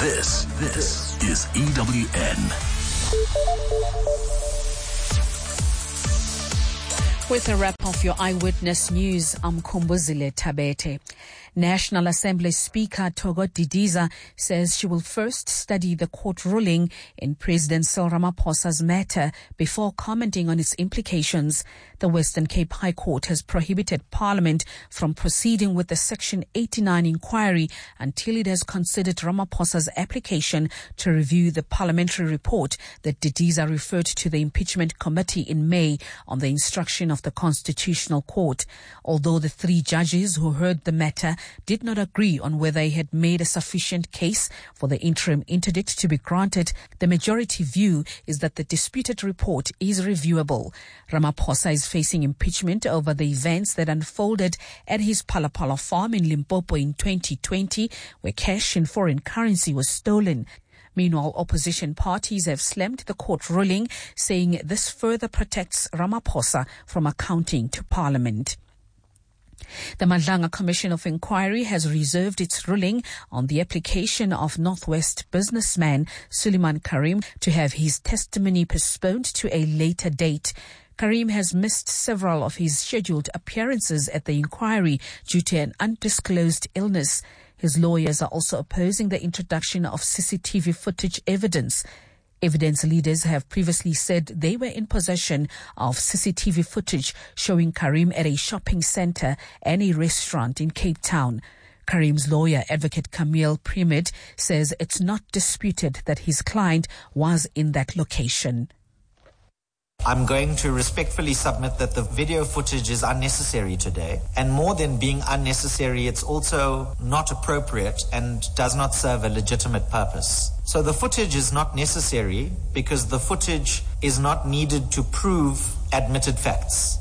This is EWN. With a wrap of your Eyewitness News, I'm Kumbuzile Tabete. National Assembly Speaker Togo Didiza says she will first study the court ruling in President Cyril Ramaphosa's matter before commenting on its implications. The Western Cape High Court has prohibited Parliament from proceeding with the Section 89 inquiry until it has considered Ramaphosa's application to review the parliamentary report that Didiza referred to the impeachment committee in May on the instruction of the Constitutional Court. Although the three judges who heard the matter did not agree on whether he had made a sufficient case for the interim interdict to be granted, the majority view is that the disputed report is reviewable. Ramaphosa is facing impeachment over the events that unfolded at his Palapala farm in Limpopo in 2020, where cash in foreign currency was stolen. Meanwhile, opposition parties have slammed the court ruling, saying this further protects Ramaphosa from accounting to Parliament. The Madlanga Commission of Inquiry has reserved its ruling on the application of Northwest businessman Suleiman Karim to have his testimony postponed to a later date. Karim has missed several of his scheduled appearances at the inquiry due to an undisclosed illness. His lawyers are also opposing the introduction of CCTV footage evidence. Evidence leaders have previously said they were in possession of CCTV footage showing Karim at a shopping center and a restaurant in Cape Town. Karim's lawyer, Advocate Camille Primid, says it's not disputed that his client was in that location. I'm going to respectfully submit that the video footage is unnecessary today. And more than being unnecessary, it's also not appropriate and does not serve a legitimate purpose. So the footage is not necessary because the footage is not needed to prove admitted facts.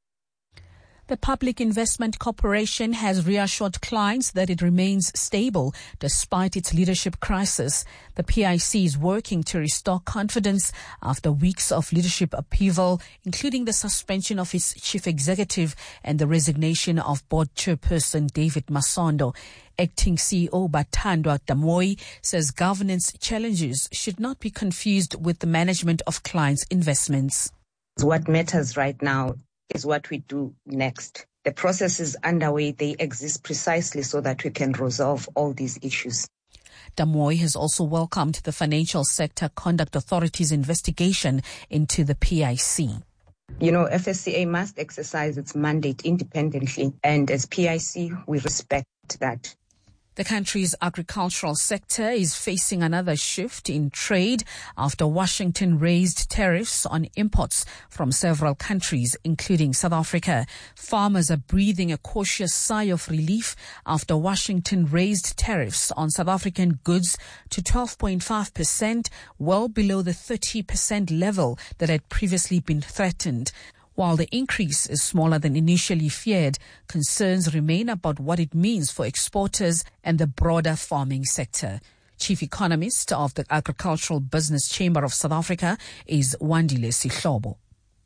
The Public Investment Corporation has reassured clients that it remains stable despite its leadership crisis. The PIC is working to restore confidence after weeks of leadership upheaval, including the suspension of its chief executive and the resignation of board chairperson David Masondo. Acting CEO Bathandwa Damoi says governance challenges should not be confused with the management of clients' investments. What matters right now is what we do next. The process is underway. They exist precisely so that we can resolve all these issues. Damoi has also welcomed the Financial Sector Conduct Authority's investigation into the PIC. FSCA must exercise its mandate independently, and as PIC, we respect that. The country's agricultural sector is facing another shift in trade after Washington raised tariffs on imports from several countries, including South Africa. Farmers are breathing a cautious sigh of relief after Washington raised tariffs on South African goods to 12.5%, well below the 30% level that had previously been threatened. While the increase is smaller than initially feared, concerns remain about what it means for exporters and the broader farming sector. Chief Economist of the Agricultural Business Chamber of South Africa is Wandile Sihlobo.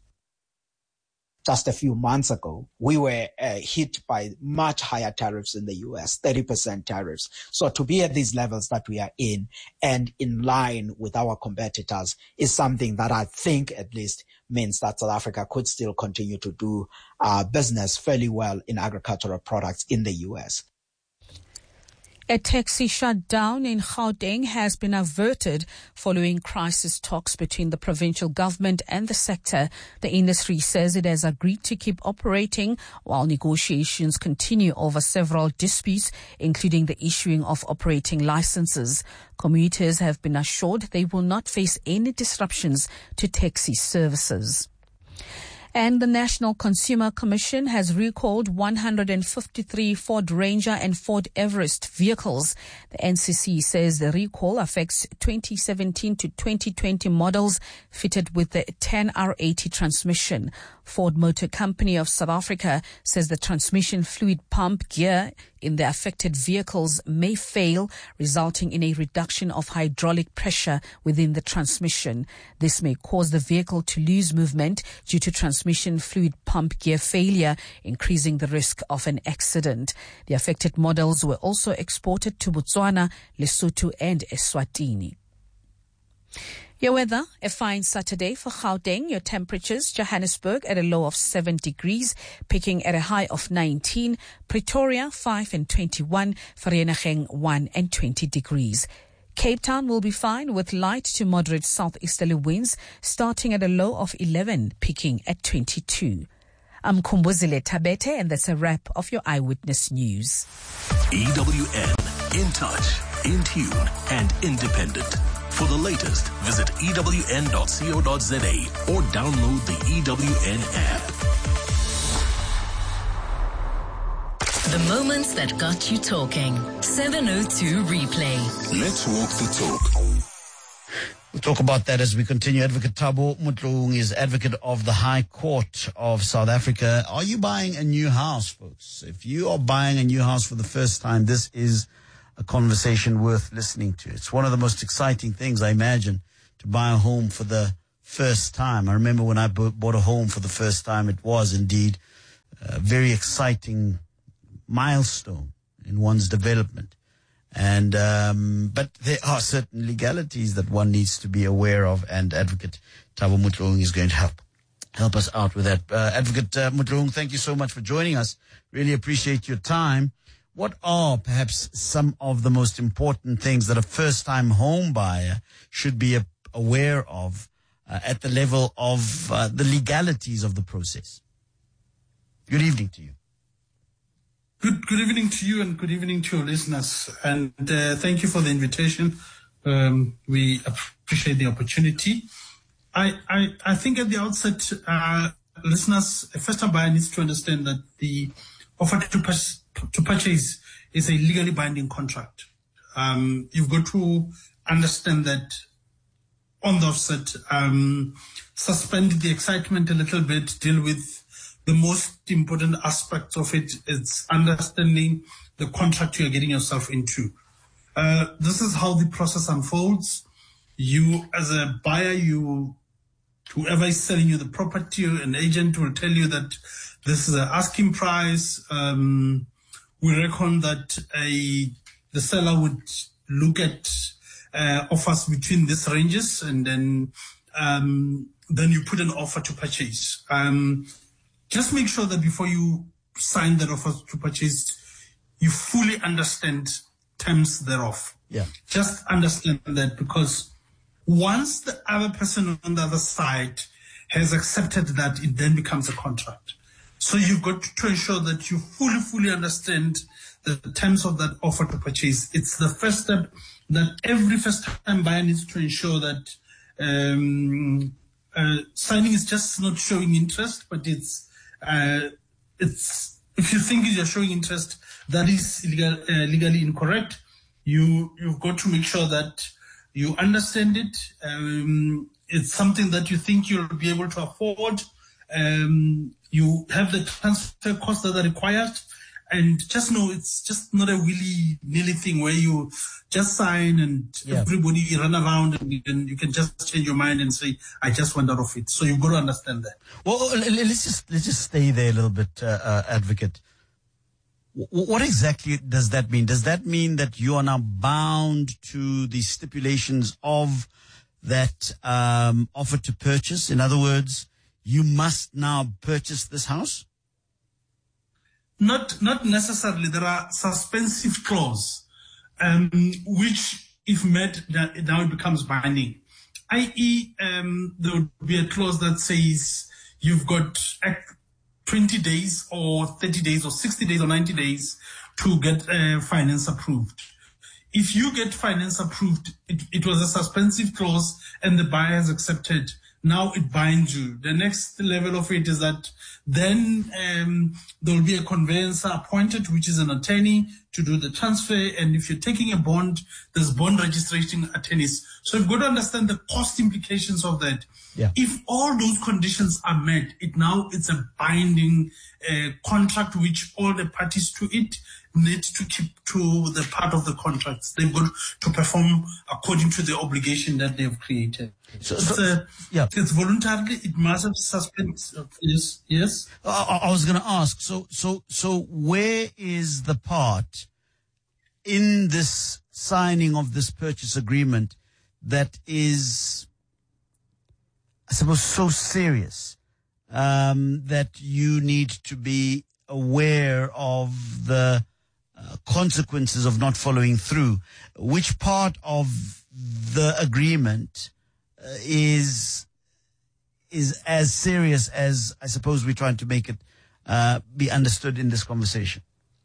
Just a few months ago, we were hit by much higher tariffs in the US, 30% tariffs. So to be at these levels that we are in and in line with our competitors is something that I think at least means that South Africa could still continue to do business fairly well in agricultural products in the US. A taxi shutdown in Gauteng has been averted following crisis talks between the provincial government and the sector. The industry says it has agreed to keep operating while negotiations continue over several disputes, including the issuing of operating licenses. Commuters have been assured they will not face any disruptions to taxi services. And the National Consumer Commission has recalled 153 Ford Ranger and Ford Everest vehicles. The NCC says the recall affects 2017 to 2020 models fitted with the 10R80 transmission. Ford Motor Company of South Africa says the transmission fluid pump gear in the affected vehicles may fail, resulting in a reduction of hydraulic pressure within the transmission. This may cause the vehicle to lose movement due to transmission fluid pump gear failure, increasing the risk of an accident. The affected models were also exported to Botswana, Lesotho and Eswatini. Your weather, a fine Saturday for Gauteng. Your temperatures, Johannesburg at a low of 7 degrees, peaking at a high of 19. Pretoria, 5 and 21. Vereeniging, 1 and 20 degrees. Cape Town will be fine with light to moderate southeasterly winds, starting at a low of 11, peaking at 22. I'm Kumbuzile Tabete, and that's a wrap of your Eyewitness News. EWN, in touch, in tune, and independent. For the latest, visit ewn.co.za or download the EWN app. The moments that got you talking. 702 Replay. Let's walk the talk. We'll talk about that as we continue. Advocate Thabo Motlong is advocate of the High Court of South Africa. Are you buying a new house, folks? If you are buying a new house for the first time, this is a conversation worth listening to. It's one of the most exciting things, I imagine, to buy a home for the first time. I remember when I bought a home for the first time, it was indeed a very exciting milestone in one's development. And but there are certain legalities that one needs to be aware of, and Advocate Thabo Motlong is going to help us out with that. Advocate Motlong, thank you so much for joining us. Really appreciate your time. What are perhaps some of the most important things that a first-time home buyer should be aware of at the level of the legalities of the process? Good evening to you. Good evening to you, and good evening to your listeners. And thank you for the invitation. We appreciate the opportunity. I think at the outset, listeners, a first-time buyer needs to understand that the offer to purchase is a legally binding contract. You've got to understand that on the offset, suspend the excitement a little bit, deal with the most important aspects of it. It's understanding the contract you're getting yourself into. This is how the process unfolds. You, as a buyer, whoever is selling you the property, an agent will tell you that this is an asking price. We reckon that the seller would look at offers between these ranges, and then you put an offer to purchase. Just make sure that before you sign that offer to purchase, you fully understand terms thereof. Yeah. Just understand that, because once the other person on the other side has accepted that, it then becomes a contract. So you've got to ensure that you fully understand the terms of that offer to purchase. It's the first step that every first-time buyer needs to ensure that signing is just not showing interest, but it's if you think you're showing interest, that is legally incorrect. You've got to make sure that you understand it. It's something that you think you'll be able to afford. You have the transfer costs that are required, and just know it's just not a willy-nilly thing where you just sign and everybody run around and you can just change your mind and say, I just want out of it. So you've got to understand that. Well, let's just stay there a little bit, Advocate. What exactly does that mean? Does that mean that you are now bound to the stipulations of that offer to purchase? In other words, you must now purchase this house? Not necessarily. There are suspensive clauses, which, if met, now it becomes binding. I.e., there would be a clause that says you've got 20 days or 30 days or 60 days or 90 days to get finance approved. If you get finance approved, it was a suspensive clause and the buyer has accepted. now it binds you. The next level of it is that then there will be a conveyancer appointed, which is an attorney, to do the transfer. And if you're taking a bond, there's bond registration attorneys. So you've got to understand the cost implications of that. Yeah. If all those conditions are met, it's a binding contract which all the parties to it need to keep to the part of the contracts. They've got to perform according to the obligation that they've created. It's voluntarily. It must have suspense. Yes. I was going to ask. So where is the part in this signing of this purchase agreement that is, I suppose, so serious that you need to be aware of the consequences of not following through? Which part of the agreement is as serious as, I suppose, we're trying to make it be understood in this conversation?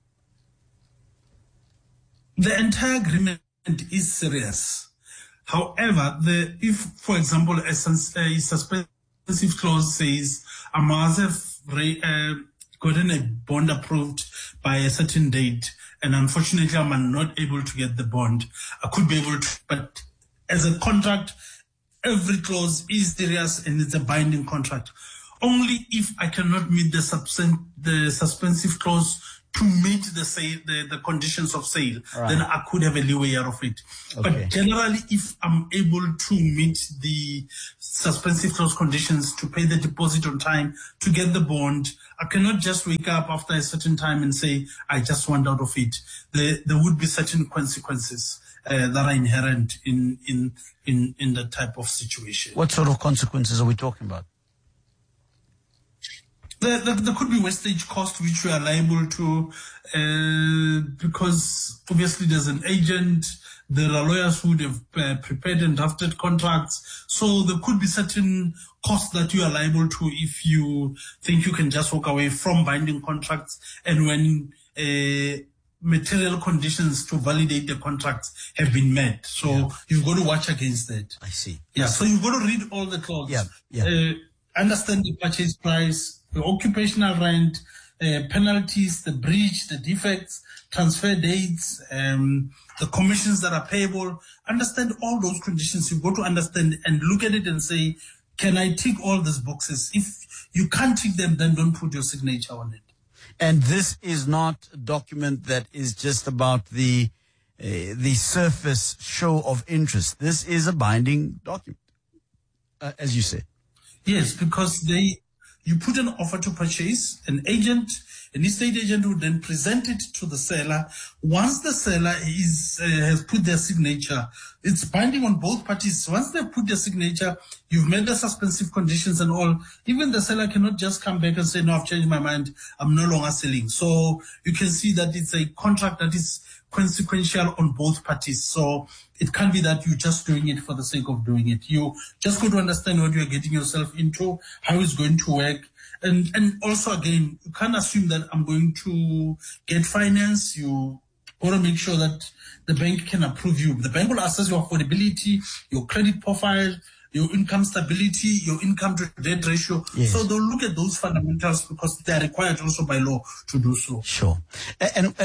The entire agreement is serious. However, if, for example, a suspensive clause says, I must have gotten a bond approved by a certain date, and unfortunately I'm not able to get the bond, I could be able to, but as a contract, every clause is serious and it's a binding contract. Only if I cannot meet the suspensive clause to meet the conditions of sale, right, then I could have a leeway out of it. Okay. But generally, if I'm able to meet the suspensive clause conditions, to pay the deposit on time, to get the bond, I cannot just wake up after a certain time and say, I just want out of it. There would be certain consequences that are inherent in that type of situation. What sort of consequences are we talking about? There could be wastage cost which we are liable to, because obviously there's an agent, there are lawyers who would have prepared and drafted contracts. So there could be certain costs that you are liable to if you think you can just walk away from binding contracts, and when material conditions to validate the contracts have been met. So you've got to watch against that. I see. Yeah, so you've got to read all the clauses. Understand the purchase price, the occupational rent, penalties, the breach, the defects, transfer dates, the commissions that are payable. Understand all those conditions. You've got to understand and look at it and say, can I tick all these boxes? If you can't tick them, then don't put your signature on it. And this is not a document that is just about the surface show of interest. This is a binding document, as you say. Yes, because you put an offer to purchase, an estate agent would then present it to the seller. Once the seller has put their signature, it's binding on both parties. Once they put their signature, you've made the suspensive conditions and all. Even the seller cannot just come back and say, no, I've changed my mind, I'm no longer selling. So you can see that it's a contract that is consequential on both parties. So it can't be that you're just doing it for the sake of doing it. You just got to understand what you're getting yourself into, how it's going to work. And also, again, you can't assume that I'm going to get finance. You got to make sure that the bank can approve you. The bank will assess your affordability, your credit profile, your income stability, your income to debt ratio. Yes. So they'll look at those fundamentals because they are required also by law to do so. Sure. And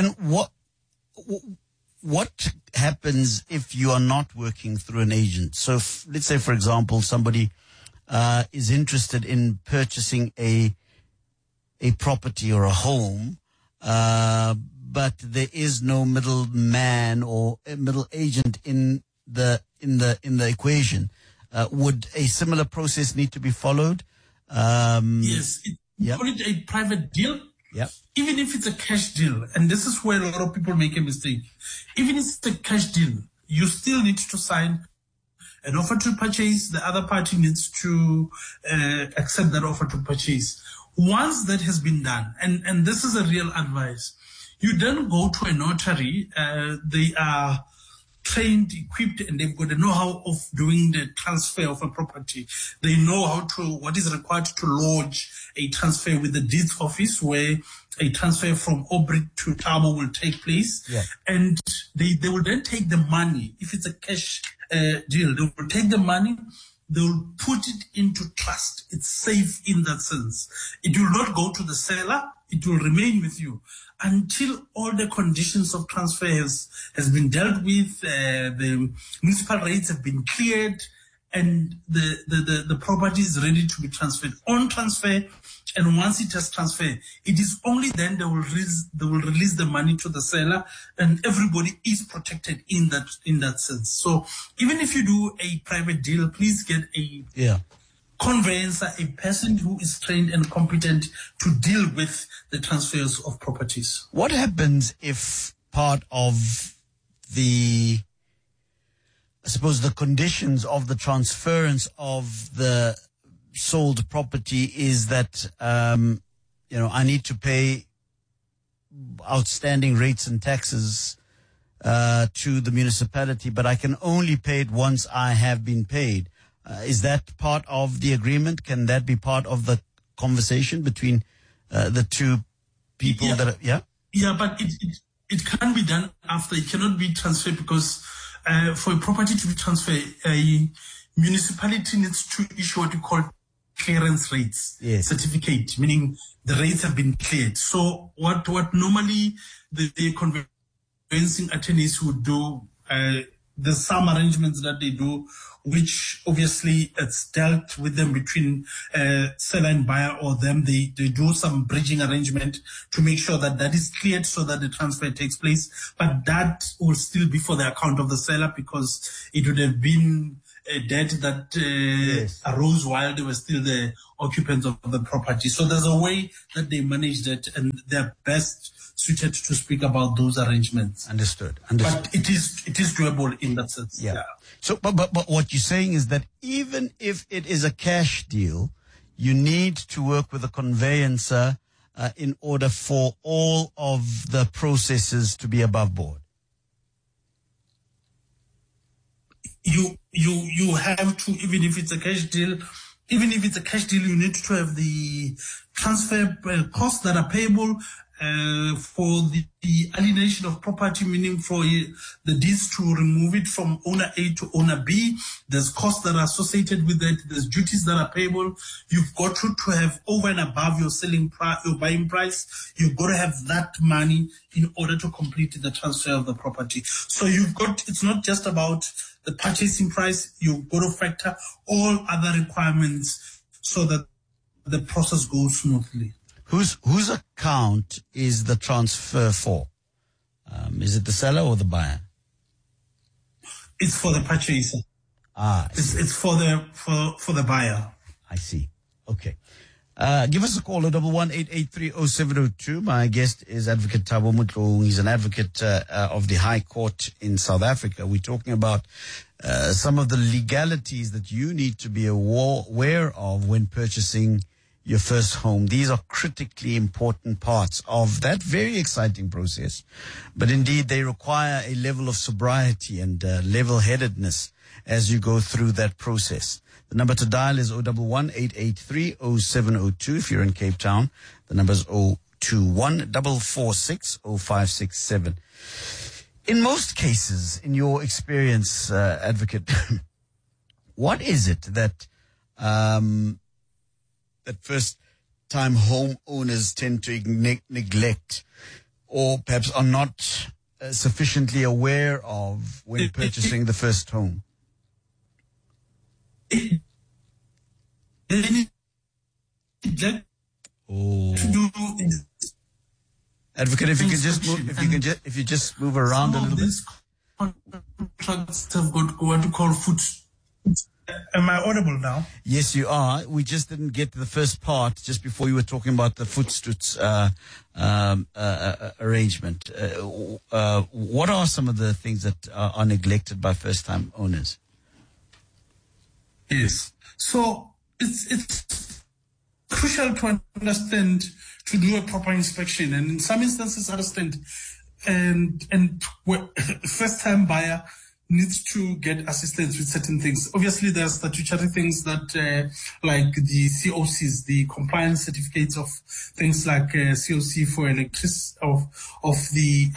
what happens if you are not working through an agent? So let's say, for example, somebody is interested in purchasing a property or a home, but there is no middleman or a middle agent in the equation. Would a similar process need to be followed? Yes, call it a private deal. Yeah. Even if it's a cash deal, and this is where a lot of people make a mistake. Even if it's a cash deal, you still need to sign an offer to purchase. The other party needs to accept that offer to purchase. Once that has been done, and this is a real advice, you then go to a notary. They are trained, equipped, and they've got the know-how of doing the transfer of a property. They know what is required to lodge a transfer with the deeds office, where a transfer from Aubrey to Thabo will take place. Yeah. And they will then take the money. If it's a cash deal, they will take the money, they will put it into trust. It's safe in that sense. It will not go to the seller. It will remain with you until all the conditions of transfer has been dealt with, the municipal rates have been cleared, and the property is ready to be transferred. On transfer, and once it has transferred, it is only then they will release the money to the seller, and everybody is protected in that sense. So even if you do a private deal, please get a conveyancer, a person who is trained and competent to deal with the transfers of properties. What happens if part of the, I suppose, the conditions of the transference of the sold property is that, I need to pay outstanding rates and taxes to the municipality, but I can only pay it once I have been paid. Is that part of the agreement? Can that be part of the conversation between the two people? Yeah, but it can be done after. It cannot be transferred because for a property to be transferred, a municipality needs to issue what you call clearance rates certificate, meaning the rates have been cleared. So what normally the conveyancing attorneys would do, there's some arrangements that they do, which obviously it's dealt with them between seller and buyer or them. They do some bridging arrangement to make sure that is cleared so that the transfer takes place. But that will still be for the account of the seller because it would have been a debt that arose while they were still the occupants of the property. So there's a way that they manage that, and they're best suited to speak about those arrangements. Understood. But it is doable in that sense. Yeah. So, but what you're saying is that even if it is a cash deal, you need to work with a conveyancer in order for all of the processes to be above board. You have to, even if it's a cash deal, you need to have the transfer costs that are payable for the alienation of property, meaning for the deeds to remove it from owner A to owner B. There's costs that are associated with that. There's duties that are payable. You've got to have over and above your selling price, your buying price. You've got to have that money in order to complete the transfer of the property. So it's not just about the purchasing price. You've got to factor all other requirements so that the process goes smoothly. Whose account is the transfer for? Is it the seller or the buyer? It's for the purchaser. It's for the buyer. I see. Okay. Give us a call at 11-883-0702. My guest is Advocate Thabo Motlong. He's an advocate of the High Court in South Africa. We're talking about some of the legalities that you need to be aware of when purchasing your first home. These are critically important parts of that very exciting process. But indeed, they require a level of sobriety and level-headedness as you go through that process. The number to dial is 011-883-0702 if you're in Cape Town. The number is 021-446-0567. In most cases, in your experience, Advocate, what is it that that first-time homeowners tend to neglect or perhaps are not sufficiently aware of when purchasing the first home? Advocate, if you just move around a little bit. Contracts have got what you call foot. Am I audible now? Yes, you are. We just didn't get to the first part just before you were talking about the Voetstoots arrangement. What are some of the things that are neglected by first-time owners? Yes. So it's crucial to understand, to do a proper inspection, and in some instances understand, and first-time buyer needs to get assistance with certain things. Obviously, there are statutory things that, like the COCs, the compliance certificates of things like COC for electricity, of the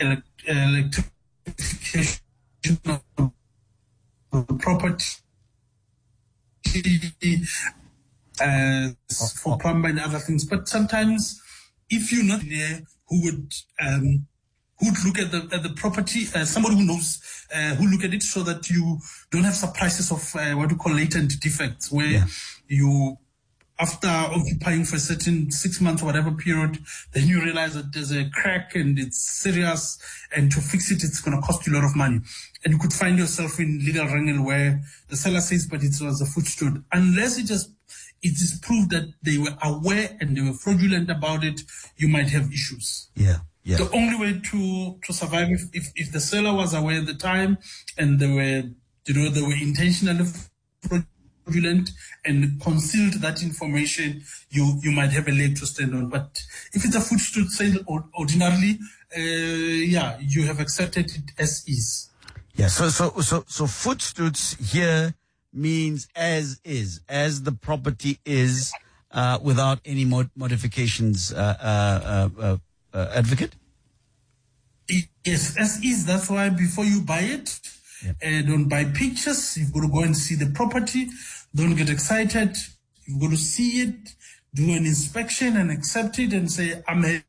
electrification of the property, for plumber and other things. But sometimes, if you're not there, who would look at the property, somebody who knows, who look at it, so that you don't have surprises of what we call latent defects, where you, after occupying for a certain 6 months or whatever period, then you realize that there's a crack and it's serious, and to fix it, it's going to cost you a lot of money. And you could find yourself in legal wrangle where the seller says, but it was a footstool. Unless it is proved that they were aware and they were fraudulent about it, you might have issues. Yeah. The only way to survive, if the seller was aware at the time and they were intentionally fraudulent and concealed that information, you might have a leg to stand on. But if it's a footstool sale ordinarily, you have accepted it as is. Yeah. So footstools here means as is, as the property is, without any modifications, advocate? Yes, as is. That's why before you buy it, don't buy pictures. You've got to go and see the property. Don't get excited. You've got to see it, do an inspection and accept it and say, I'm happy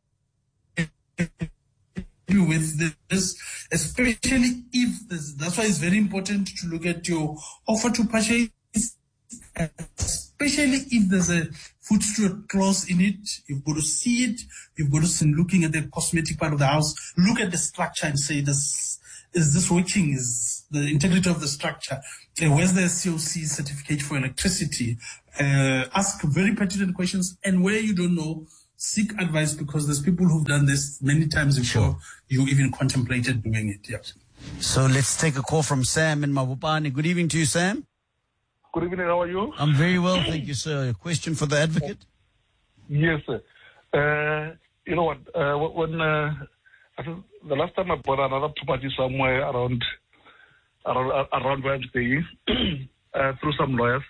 with this, especially if this. That's why it's very important to look at your offer to purchase, especially if there's a footstool clause in it. You've got to see it. You've got to see, looking at the cosmetic part of the house, look at the structure and say, is this working? Is the integrity of the structure? Where's the COC certificate for electricity? Ask very pertinent questions, and where you don't know, seek advice, because there's people who've done this many times before you even contemplated doing it. Yeah. So let's take a call from Sam in Mabopane. Good evening to you, Sam. Good evening, how are you? I'm very well, thank you, sir. A question for the advocate? Yes, sir. You know what, when I think the last time I bought another property somewhere around where I'm staying, through some lawyers,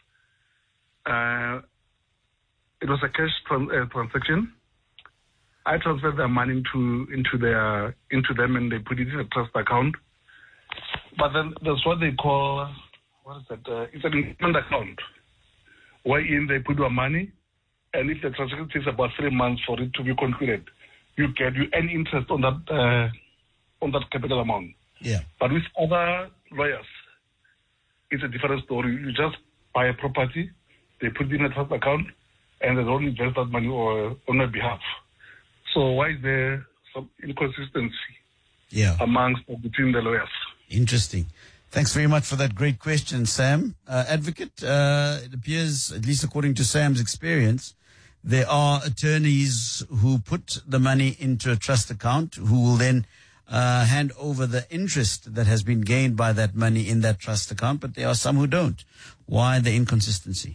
it was a cash transaction. I transferred their money into them, and they put it in a trust account. But then there's what they call, what is that? It's an investment account, wherein they put your money, and if the transaction takes about 3 months for it to be concluded, you earn interest on that capital amount. Yeah. But with other lawyers, it's a different story. You just buy a property, they put it in a trust account, and they don't invest that money on their behalf. So why is there some inconsistency between the lawyers? Interesting. Thanks very much for that great question, Sam. Advocate, it appears, at least according to Sam's experience, there are attorneys who put the money into a trust account who will then hand over the interest that has been gained by that money in that trust account, but there are some who don't. Why the inconsistency?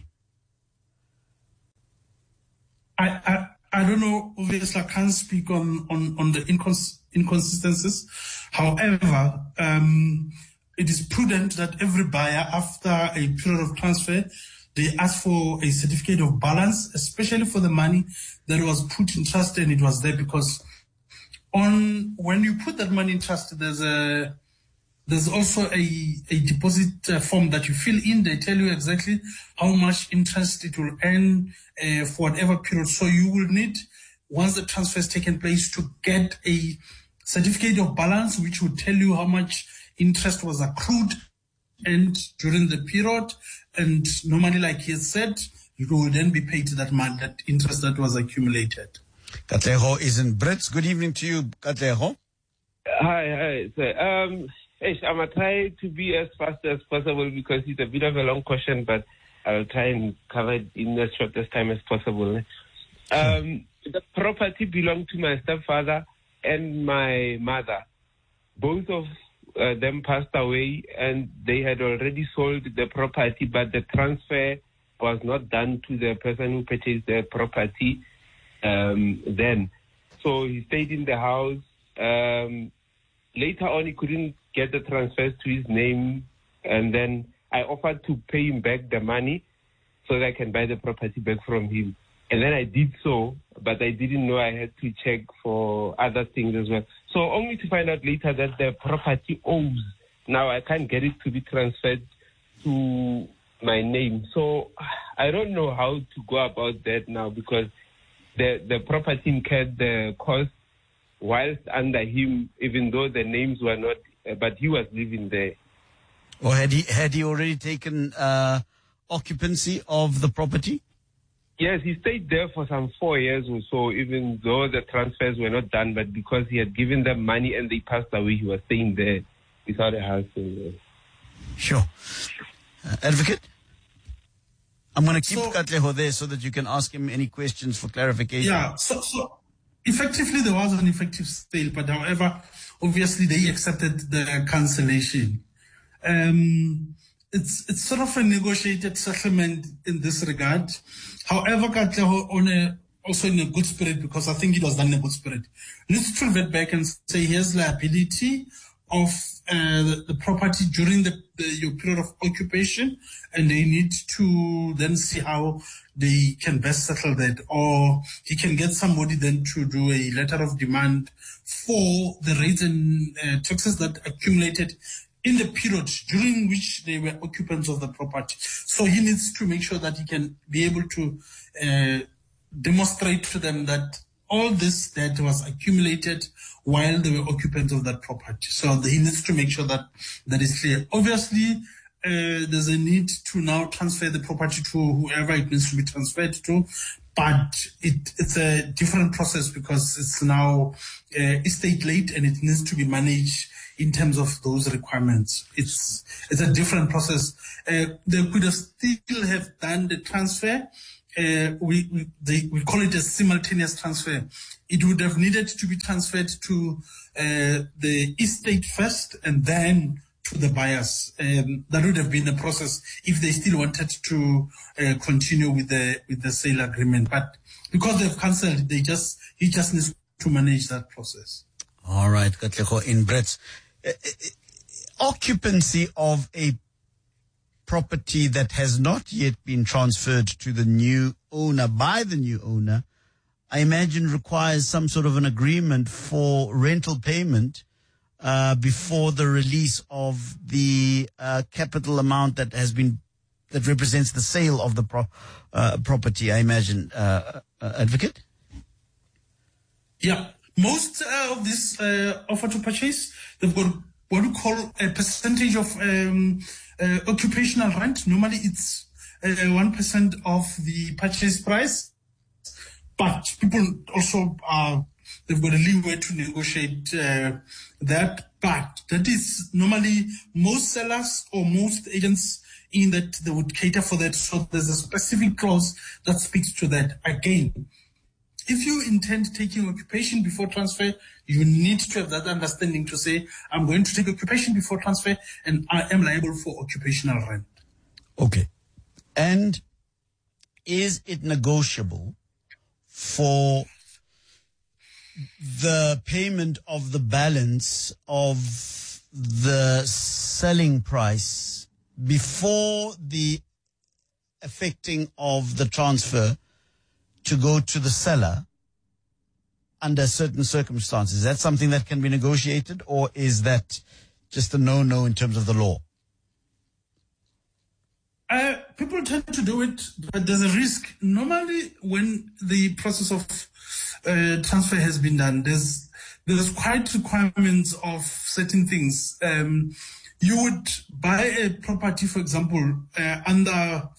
I don't know, obviously I can't speak on the inconsistencies. However, it is prudent that every buyer, after a period of transfer, they ask for a certificate of balance, especially for the money that was put in trust and it was there, because when you put that money in trust, there's also a deposit form that you fill in. They tell you exactly how much interest it will earn for whatever period. So you will need, once the transfer has taken place, to get a certificate of balance, which will tell you how much interest was accrued and during the period. And normally, like he has said, you will then be paid that interest that was accumulated. Katleho is in Brits. Good evening to you, Katleho. Hi, sir. I'm going to try to be as fast as possible because it's a bit of a long question, but I'll try and cover it in the shortest time as possible. The property belonged to my stepfather and my mother. Both of them passed away, and they had already sold the property, but the transfer was not done to the person who purchased the property then. So he stayed in the house. Later on, he couldn't get the transfers to his name, and then I offered to pay him back the money so that I can buy the property back from him. And then I did so, but I didn't know I had to check for other things as well. So only to find out later that the property owes. Now I can't get it to be transferred to my name. So I don't know how to go about that now, because the property incurred the cost whilst under him, even though the names were not, but he was living there. Or had he already taken occupancy of the property? Yes, he stayed there for some 4 years or so, even though the transfers were not done, but because he had given them money and they passed away, he was staying there without a house. Sure. Advocate? I'm going to keep Katleho there so that you can ask him any questions for clarification. Yeah, so effectively there was an effective sale, but however, obviously they accepted the cancellation. It's sort of a negotiated settlement in this regard. However, Katleho, also in a good spirit, because I think it was done in a good spirit, needs to revert back and say here's liability of the property during your period of occupation, and they need to then see how they can best settle that, or he can get somebody then to do a letter of demand for the rates and taxes that accumulated in the period during which they were occupants of the property. So he needs to make sure that he can be able to demonstrate to them that all this debt was accumulated while they were occupants of that property. So he needs to make sure that that is clear. Obviously, there's a need to now transfer the property to whoever it needs to be transferred to, but it's a different process because it's now estate late and it needs to be managed in terms of those requirements. It's a different process. They could have still have done the transfer. We call it a simultaneous transfer. It would have needed to be transferred to the estate first and then to the buyers. That would have been a process if they still wanted to continue with the sale agreement. But because they've cancelled, he just needs to manage that process. All right, Katleho, in Brits. Occupancy of a property that has not yet been transferred to the new owner by the new owner, I imagine requires some sort of an agreement for rental payment before the release of the capital amount that represents the sale of the property, I imagine, Advocate? Yeah. Most of this offer to purchase, they've got what we call a percentage of occupational rent. Normally it's 1% of the purchase price, but people also they've got a leeway to negotiate that. But that is normally most sellers or most agents in that they would cater for that. So there's a specific clause that speaks to that. Again, if you intend taking occupation before transfer, you need to have that understanding to say, I'm going to take occupation before transfer and I am liable for occupational rent. Okay. And is it negotiable for the payment of the balance of the selling price before the effecting of the transfer to go to the seller under certain circumstances? Is that something that can be negotiated, or is that just a no-no in terms of the law? People tend to do it, but there's a risk. Normally, when the process of transfer has been done, there's quite requirements of certain things. You would buy a property, for example, under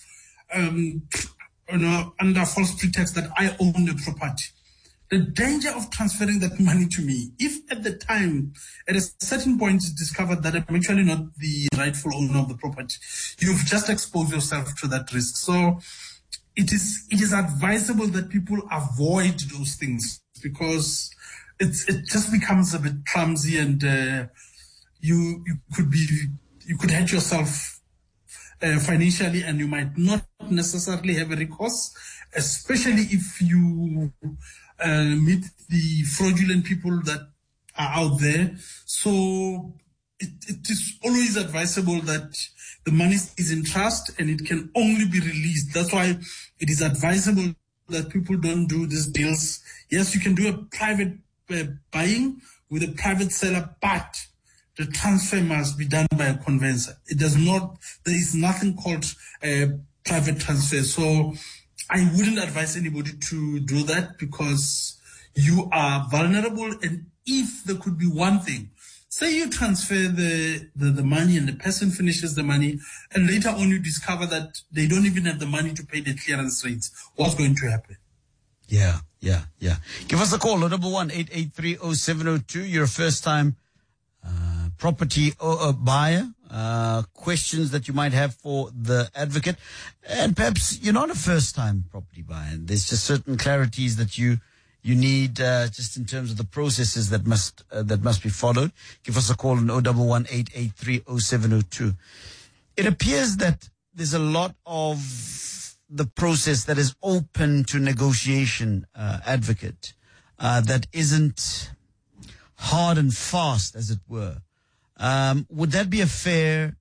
false pretext that I own the property. The danger of transferring that money to me, if at the time, at a certain point, it's discovered that I'm actually not the rightful owner of the property, you've just exposed yourself to that risk. So it is advisable that people avoid those things, because it just becomes a bit clumsy, and you could hurt yourself financially, and you might not necessarily have a recourse, especially if you meet the fraudulent people that are out there. So it is always advisable that the money is in trust and it can only be released. That's why it is advisable that people don't do these deals. Yes, you can do a private buying with a private seller, but the transfer must be done by a conveyancer. It does not, there is nothing called a private transfer. So I wouldn't advise anybody to do that because you are vulnerable. And if there could be one thing, say you transfer the money and the person finishes the money and later on you discover that they don't even have the money to pay the clearance rates, what's going to happen? Yeah. Give us a call, 011-883-0702. You're a first-time property buyer. Questions that you might have for the advocate. And perhaps you're not a first-time property buyer. There's just certain clarities that you need just in terms of the processes that must be followed. Give us a call on 011-883-0702. It appears that there's a lot of the process that is open to negotiation, advocate, that isn't hard and fast, as it were. Would that be a fair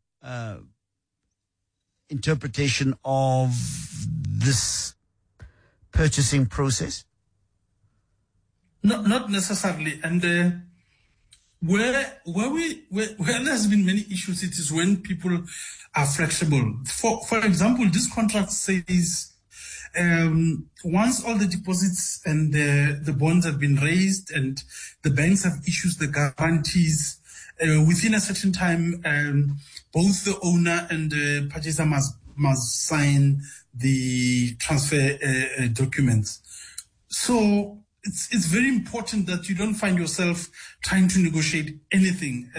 interpretation of this purchasing process? No, not necessarily. And where there's been many issues, it is when people are flexible. For example, this contract says once all the deposits and the bonds have been raised and the banks have issued the guarantees, within a certain time, both the owner and the purchaser must sign the transfer documents. So it's very important that you don't find yourself trying to negotiate anything.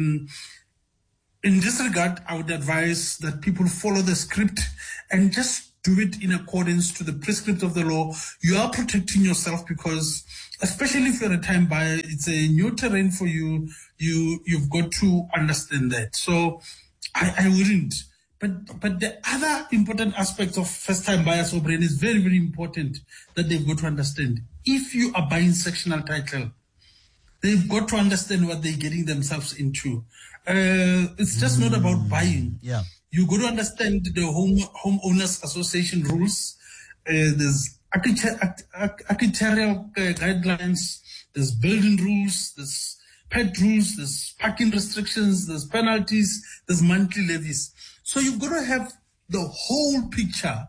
In this regard, I would advise that people follow the script and just do it in accordance to the prescript of the law. You are protecting yourself because, especially if you're a time buyer, it's a new terrain for you. You've got to understand that. So I wouldn't. But the other important aspect of first-time buyers, O'Brien, is very, very important that they've got to understand. If you are buying sectional title, they've got to understand what they're getting themselves into. It's just not about buying. Yeah. You got to understand the homeowners association rules. There's architectural guidelines. There's building rules. There's pet rules. There's parking restrictions. There's penalties. There's monthly levies. So you've got to have the whole picture.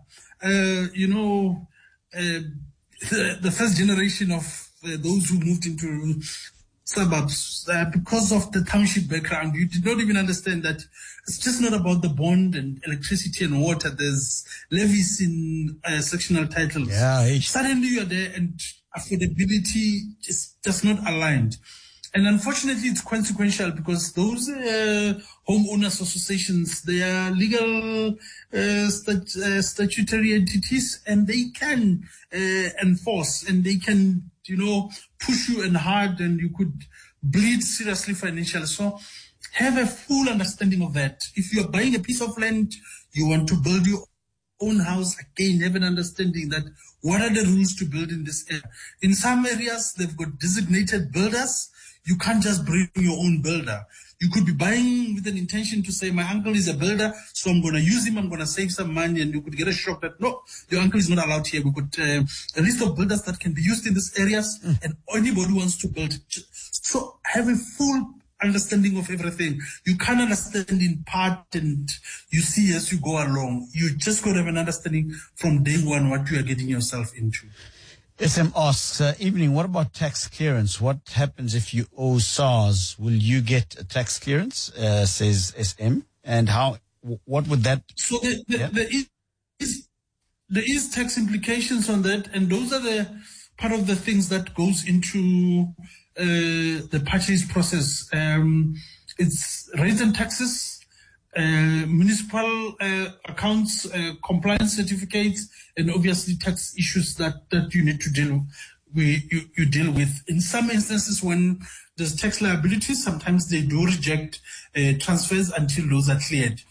The first generation of those who moved into suburbs, because of the township background, you did not even understand that it's just not about the bond and electricity and water. There's levies in sectional titles. Yeah, suddenly you're there and affordability is just not aligned. And unfortunately, it's consequential because those homeowners associations, they are legal statutory entities, and they can enforce and they can, push you and hard, and you could bleed seriously financially. So have a full understanding of that. If you're buying a piece of land, you want to build your own house, again, have an understanding that what are the rules to build in this area. In some areas, they've got designated builders. You can't just bring your own builder. You could be buying with an intention to say, my uncle is a builder, so I'm going to use him, I'm going to save some money, and you could get a shock that, no, your uncle is not allowed here. We got a list of builders that can be used in these areas, and anybody wants to build. So have a full understanding of everything. You can't understand in part and you see as you go along. You just got to have an understanding from day one what you are getting yourself into. SM asks, evening, what about tax clearance? What happens if you owe SARS? Will you get a tax clearance, says SM? And what would that... So there is tax implications on that, and those are the part of the things that goes into the purchase process. It's rates and taxes, municipal accounts, compliance certificates, and obviously tax issues that you need to deal you deal with. In some instances, when there's tax liabilities, sometimes they do reject transfers until those are cleared.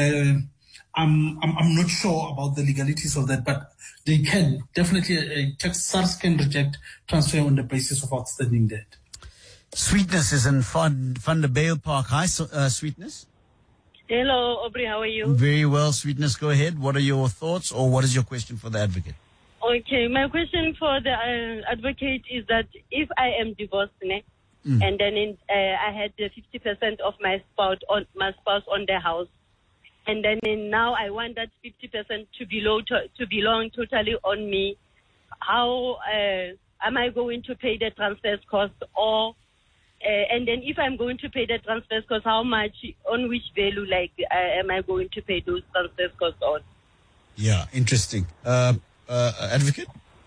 I'm not sure about the legalities of that, but they can definitely. SARS can reject transfer on the basis of outstanding debt. Sweetness is in Van der Bale Park. Hi, Sweetness. Hello, Aubrey, how are you? Very well, Sweetness. Go ahead. What are your thoughts, or what is your question for the advocate? Okay, my question for the advocate is that if I am divorced, And then I had 50% of my spouse on the house. And then now I want that 50% to belong totally on me. How am I going to pay the transfer cost? Or and then if I'm going to pay the transfer cost, how much, on which value, am I going to pay those transfer costs on? Yeah, interesting. Advocate?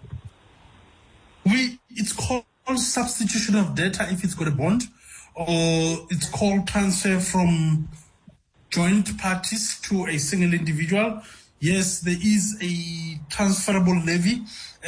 It's called substitution of debtor if it's got a bond, or it's called transfer from joint parties to a single individual. Yes, there is a transferable levy.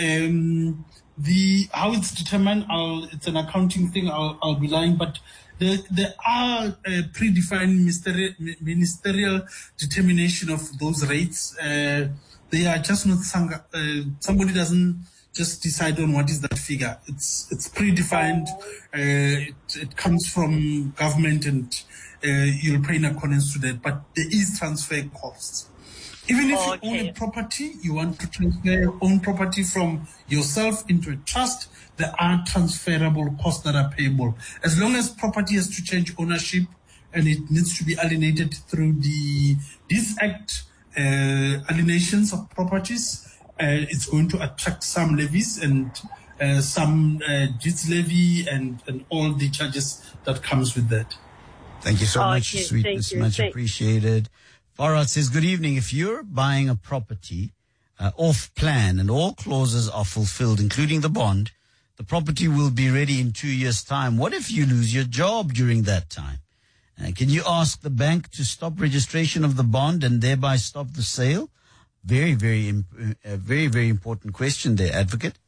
How it's determined, it's an accounting thing, I'll be lying, but there are predefined ministerial determination of those rates. They are just not somebody doesn't just decide on what is that figure. It's predefined. It comes from government, and you'll pay in accordance to that. But there is transfer costs. Even if you own a property, you want to transfer your own property from yourself into a trust, there are transferable costs that are payable. As long as property has to change ownership and it needs to be alienated through this Act, alienations of properties, it's going to attract some levies and some JITS levy and all the charges that comes with that. Thank you so much, sweetness. Much appreciated. Farad says, good evening. If you're buying a property off plan and all clauses are fulfilled, including the bond, the property will be ready in 2 years' time. What if you lose your job during that time? Can you ask the bank to stop registration of the bond and thereby stop the sale? Very, very important question there, Advocate.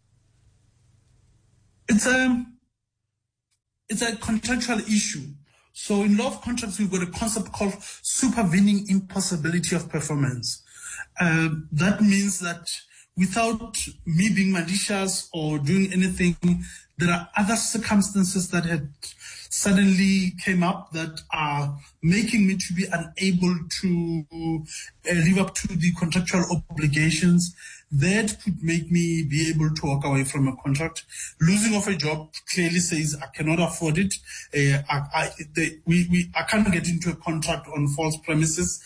It's a contractual issue. So in law of contracts, we've got a concept called supervening impossibility of performance. That means that without me being malicious or doing anything, there are other circumstances that had suddenly came up that are making me to be unable to live up to the contractual obligations. That could make me be able to walk away from a contract. Losing of a job clearly says I cannot afford it. I can't get into a contract on false premises.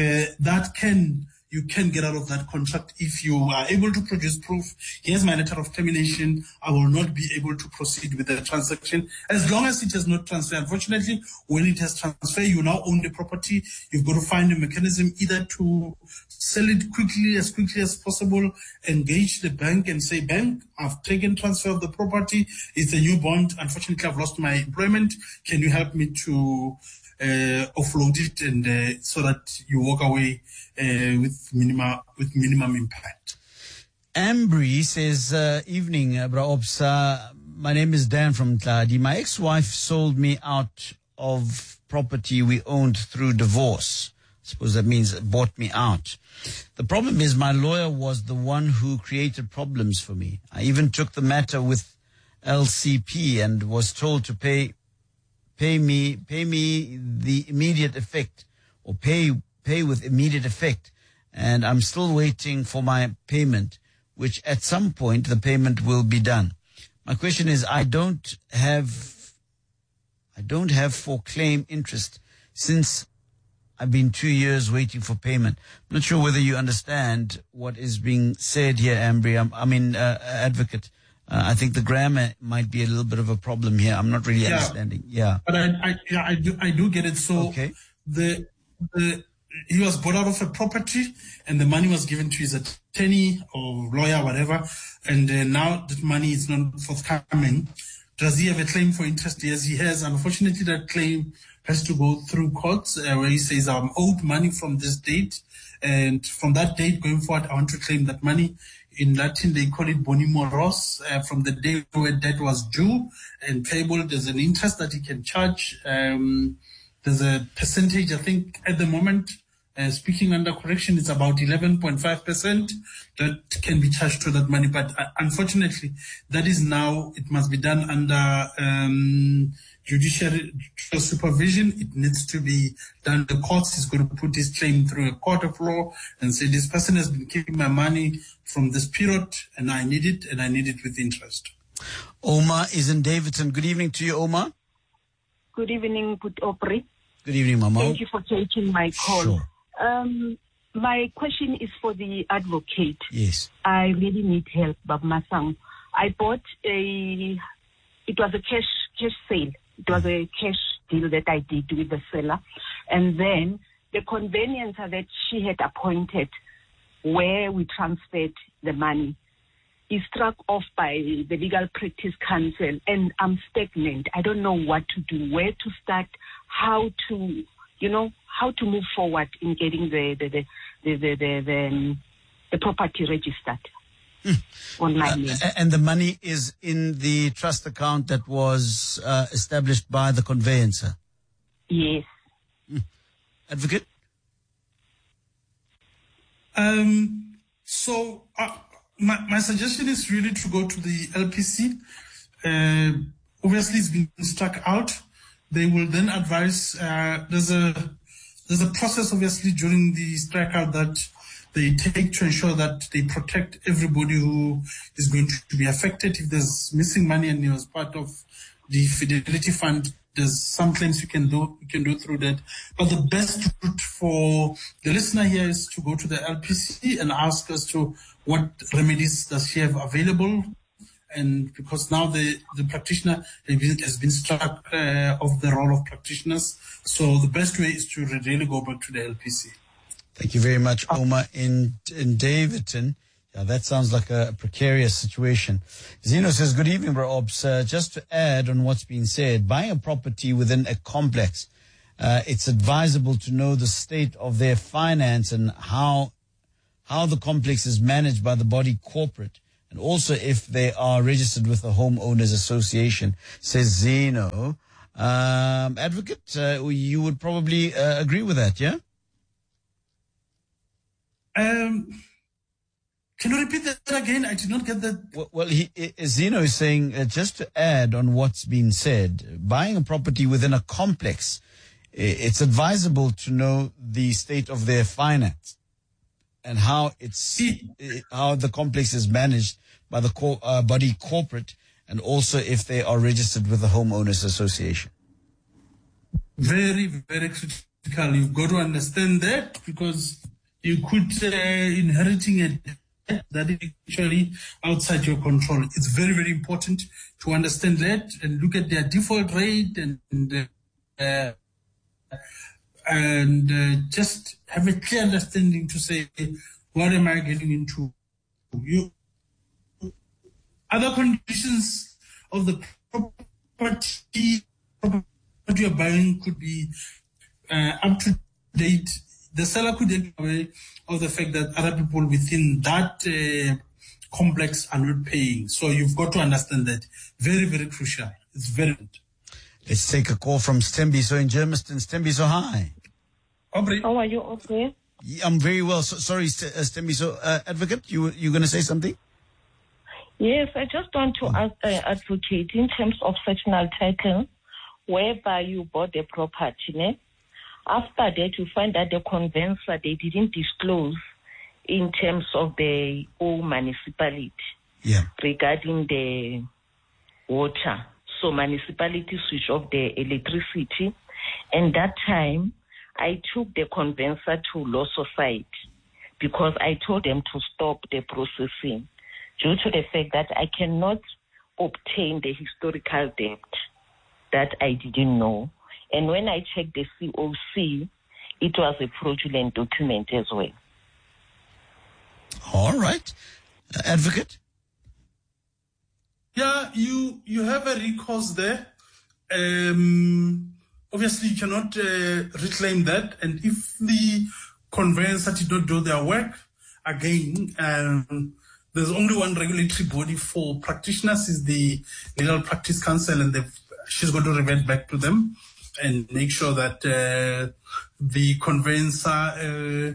You can get out of that contract if you are able to produce proof. Here's my letter of termination. I will not be able to proceed with the transaction as long as it has not transferred. Unfortunately, when it has transferred, you now own the property. You've got to find a mechanism either to sell it as quickly as possible, engage the bank and say, bank, I've taken transfer of the property. It's a new bond. Unfortunately, I've lost my employment. Can you help me to offload it and so that you walk away with minimum impact. Ambry says, evening, Bra Ops. My name is Dan from Tladi. My ex-wife sold me out of property we owned through divorce. I suppose that means bought me out. The problem is my lawyer was the one who created problems for me. I even took the matter with LCP and was told to pay me the immediate effect, or pay with immediate effect, and I'm still waiting for my payment, which at some point the payment will be done. My question is, I don't have for claim interest since I've been 2 years waiting for payment. I'm not sure whether you understand what is being said here, Ambry. Advocate. I think the grammar might be a little bit of a problem here. I'm not really understanding. Yeah. But I do get it. So okay. He was bought out of a property and the money was given to his attorney or lawyer, whatever. And now that money is not forthcoming. Does he have a claim for interest? Yes, he has. Unfortunately, that claim has to go through courts where he says, I'm owed money from this date. And from that date going forward, I want to claim that money. In Latin, they call it boni moros. From the day where debt was due and payable, there's an interest that he can charge. There's a percentage, I think, at the moment, speaking under correction, it's about 11.5% that can be charged to that money. But unfortunately, that is now, it must be done under judicial supervision. It needs to be done. The courts is going to put this claim through a court of law and say, this person has been keeping my money from this period and I need it with interest. Omar is in Davidson. Good evening to you, Omar. Good evening, Put Opry. Good evening, Mama. Thank you for taking my call. Sure. My question is for the advocate. Yes. I really need help, Bab Masang. I bought it was a cash sale. It was a cash deal that I did with the seller. And then the conveyancer that she had appointed where we transferred the money is struck off by the Legal Practice Council, and I'm stagnant. I don't know what to do, where to start, how to move forward in getting the property registered on my name. And the money is in the trust account that was established by the conveyancer? Yes. Advocate? So my suggestion is really to go to the LPC. Obviously, it's been struck out. They will then advise. There's a process, obviously, during the strikeout that they take to ensure that they protect everybody who is going to be affected. If there's missing money and as part of the Fidelity Fund, there's some claims you can do through that. But the best route for the listener here is to go to the LPC and ask as to what remedies does she have available. And because now the practitioner has been struck of the role of practitioners. So the best way is to really go back to the LPC. Thank you very much, Omar in Davidton. Yeah, that sounds like a precarious situation. Zeno says, good evening, Bro Ops. Just to add on what's been said, buying a property within a complex, it's advisable to know the state of their finance and how the complex is managed by the body corporate, and also if they are registered with the Homeowners Association, says Zeno. Advocate, you would probably agree with that, yeah? Can you repeat that again? I did not get that. Well, Zeno is saying, just to add on what's been said, buying a property within a complex, it's advisable to know the state of their finance and how the complex is managed by the body corporate, and also if they are registered with the Homeowners Association. Very, very critical. You've got to understand that, because you could inheriting a debt that is actually outside your control. It's very, very important to understand that and look at their default rate and just have a clear understanding to say, what am I getting into? Other conditions of the property you're buying could be up to date. The seller could get away of the fact that other people within that complex are not paying. So you've got to understand that. Very, very crucial. It's very good. Let's take a call from Stembiso in Germiston. Stembiso, hi. Aubrey. How are you, Aubrey? I'm very well. Sorry, Stembiso. Advocate, you going to say something? Yes, I just want to ask advocate in terms of sectional title, whereby you bought the property, ne? After that, you find that the conveyancer, they didn't disclose in terms of the whole municipality regarding the water. So municipality switch off the electricity. And that time, I took the conveyancer to Law Society because I told them to stop the processing due to the fact that I cannot obtain the historical debt that I didn't know. And when I checked the COC, it was a fraudulent document as well. All right. Advocate? Yeah, you have a recourse there. Obviously, you cannot reclaim that. And if the conveyancer did not do their work, again, there's only one regulatory body for practitioners, is the Legal Practice Council, and she's going to revert back to them and make sure that the conveyancer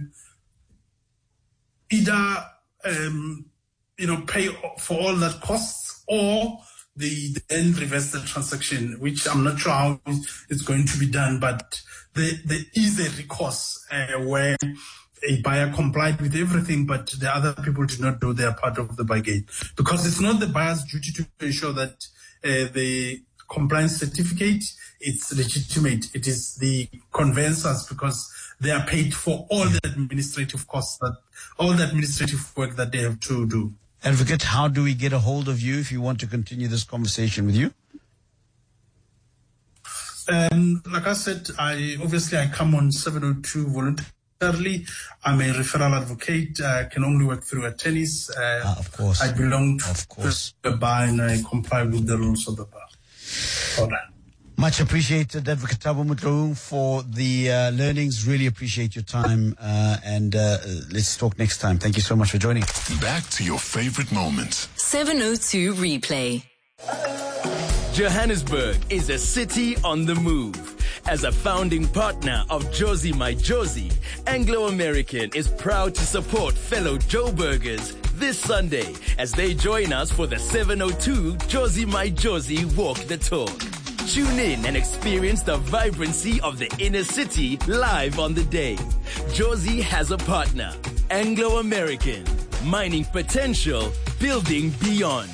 either pay for all that costs, or they then reverse the transaction, which I'm not sure how it's going to be done, but there is a recourse where a buyer complied with everything, but the other people did not do their part of the bargain. Because it's not the buyer's duty to ensure that the compliance certificate, it's legitimate. It is the conveyancers, because they are paid for all the administrative costs, all the administrative work that they have to do. Advocate, how do we get a hold of you if you want to continue this conversation with you? Like I said, I come on 702 voluntarily. I'm a referral advocate. I can only work through attorneys. Of course. I belong to the bar and I comply with the rules of the bar. All right. Much appreciated, Advocate Thabo Motlou, for the learnings. Really appreciate your time. And let's talk next time. Thank you so much for joining. Back to your favorite moments. 702 Replay. Johannesburg is a city on the move. As a founding partner of Jozi My Jozi, Anglo American is proud to support fellow Joburgers this Sunday as they join us for the 702 Jozi My Jozi Walk the Talk. Tune in and experience the vibrancy of the inner city live on the day. Jozi has a partner, Anglo American, mining potential, building beyond.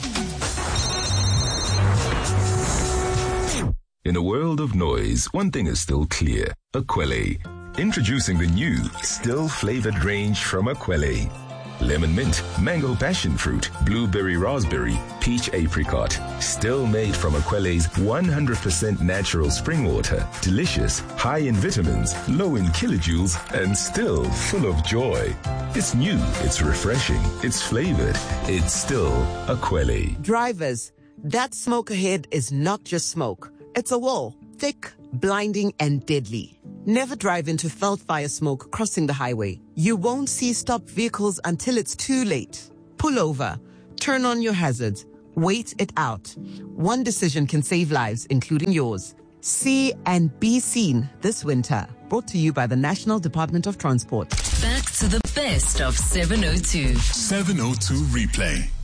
In a world of noise, one thing is still clear. Akwele. Introducing the new, still flavored range from Akwele. Lemon mint, mango passion fruit, blueberry raspberry, peach apricot. Still made from Akwele's 100% natural spring water. Delicious, high in vitamins, low in kilojoules, and still full of joy. It's new, it's refreshing, it's flavored. It's still Akwele. Drivers, that smoke ahead is not just smoke. It's a wall, thick, blinding, and deadly. Never drive into felt fire smoke crossing the highway. You won't see stopped vehicles until it's too late. Pull over, turn on your hazards, wait it out. One decision can save lives, including yours. See and be seen this winter. Brought to you by the National Department of Transport. Back to the best of 702. 702 Replay.